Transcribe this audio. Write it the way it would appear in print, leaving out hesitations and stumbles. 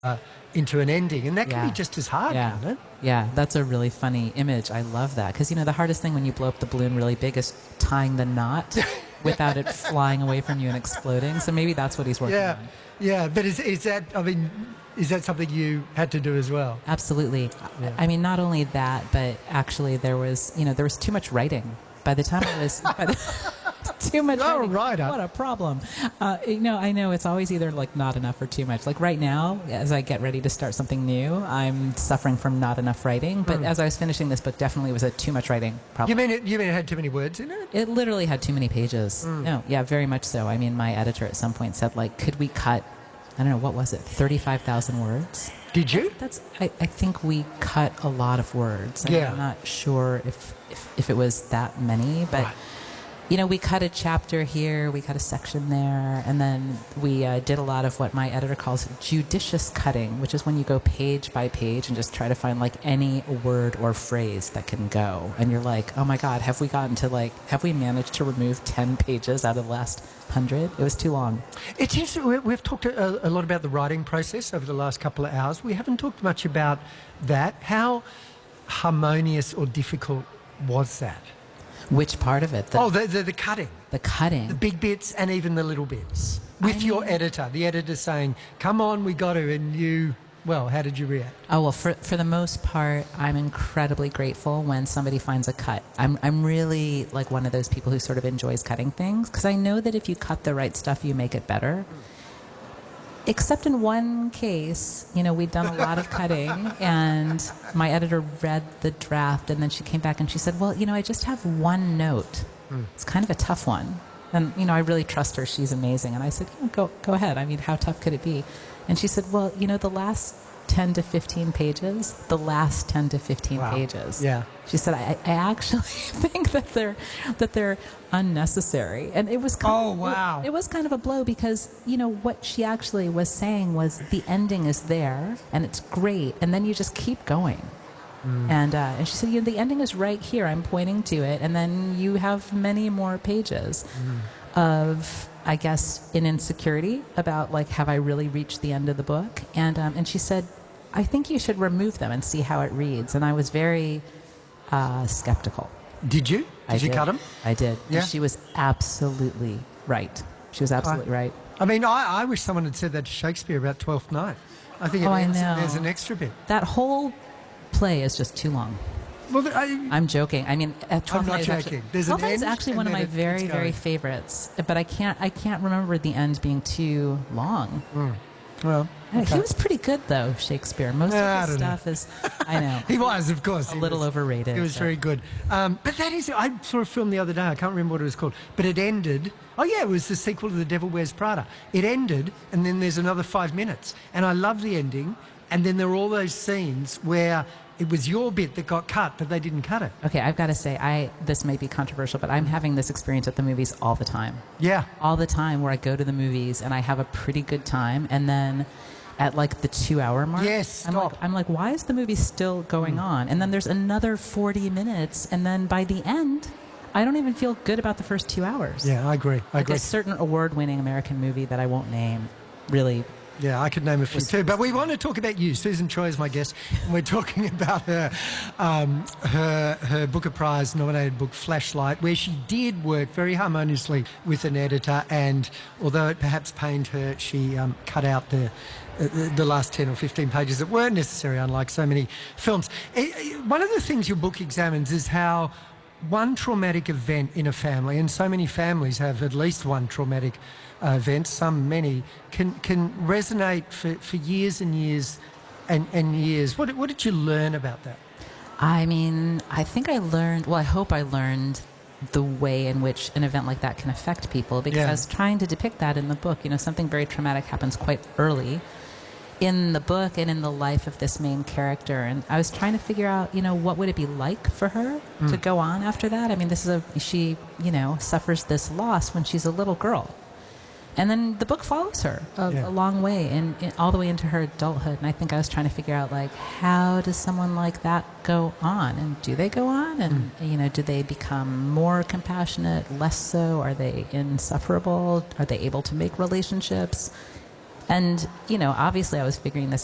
into an ending, and that can Yeah. be just as hard, Yeah. can't it? Yeah, that's a really funny image. I love that. Because, the hardest thing when you blow up the balloon really big is tying the knot without it flying away from you and exploding. So maybe that's what he's working Yeah, on. yeah. But is that? I mean, is that something you had to do as well? Absolutely. Yeah. I mean, not only that, but actually there was too much writing. By the time I was... too much You're a writing. writer. What a problem. I know it's always either like not enough or too much. Like right now, as I get ready to start something new, I'm suffering from not enough writing. But as I was finishing this book, definitely was a too much writing problem. You mean it had too many words in it? It literally had too many pages. No, yeah, very much so. I mean, my editor at some point said, like, could we cut, I don't know, what was it, 35,000 words? Did you? I think we cut a lot of words. Yeah. I'm not sure if it was that many, but... Right. We cut a chapter here, we cut a section there, and then we did a lot of what my editor calls judicious cutting, which is when you go page by page and just try to find like any word or phrase that can go. And you're like, oh my God, have we managed to remove 10 pages out of the last 100? It was too long. It's interesting. We've talked a lot about the writing process over the last couple of hours. We haven't talked much about that. How harmonious or difficult was that? Which part of it? The cutting. The cutting. The big bits and even the little bits. With your editor. The editor saying, come on, we got to. And you, well, how did you react? Oh, well, for the most part, I'm incredibly grateful when somebody finds a cut. I'm really like one of those people who sort of enjoys cutting things because I know that if you cut the right stuff, you make it better. Except in one case, we'd done a lot of cutting and my editor read the draft and then she came back and she said, well, I just have one note. It's kind of a tough one. And, I really trust her. She's amazing. And I said, go ahead. I mean, how tough could it be? And she said, well, the last 10 to 15 pages, Wow. pages. Yeah. She said, I actually think that they're unnecessary. And it was wow. It was kind of a blow because, what she actually was saying was the ending is there and it's great. And then you just keep going. And she said, the ending is right here. I'm pointing to it. And then you have many more pages of, I guess, an insecurity about, like, have I really reached the end of the book? And she said, I think you should remove them and see how it reads. And I was very skeptical. Did you? Did you cut them? I did. Yeah. And she was absolutely right. She was absolutely right. I mean, I wish someone had said that to Shakespeare about Twelfth Night. I think I know. there's an extra bit. That whole play is just too long. Well, I'm joking. I mean, I'm not joking. There's an Twelfth Night is end, actually and one of then my it's very, going. very favorites. But I can't remember the end being too long. Well, He was pretty good, though, Shakespeare. Most I of his don't know. stuff is, I know. he was, of course. A little overrated. It was but- very good. But that is, I saw a film the other day, I can't remember what it was called, but it ended, it was the sequel to The Devil Wears Prada. It ended, and then there's another 5 minutes. And I love the ending, and then there are all those scenes where it was your bit that got cut, but they didn't cut it. Okay, I've got to say, this may be controversial, but I'm having this experience at the movies all the time. Yeah. All the time where I go to the movies and I have a pretty good time, and then at like the 2-hour mark, Yes, I'm stop. like, why is the movie still going on? And then there's another 40 minutes, and then by the end, I don't even feel good about the first 2 hours. Yeah, I agree. I Like agree. a certain award-winning American movie that I won't name really. Yeah, I could name a few too. But we want to talk about you. Susan Choi is my guest, and we're talking about her Booker Prize nominated book, Flashlight, where she did work very harmoniously with an editor, and although it perhaps pained her, she cut out the last 10 or 15 pages that weren't necessary, unlike so many films. One of the things your book examines is how one traumatic event in a family, and so many families have at least one traumatic event, some many, can resonate for years and years and years. What did you learn about that? I mean, I think I learned, well, I hope I learned the way in which an event like that can affect people, because I was trying to depict that in the book. Something very traumatic happens quite early in the book and in the life of this main character. And I was trying to figure out, what would it be like for her to go on after that? I mean, she suffers this loss when she's a little girl. And then the book follows her a long way, and all the way into her adulthood. And I think I was trying to figure out, like, how does someone like that go on? And do they go on? And, do they become more compassionate, less so? Are they insufferable? Are they able to make relationships? And, obviously I was figuring this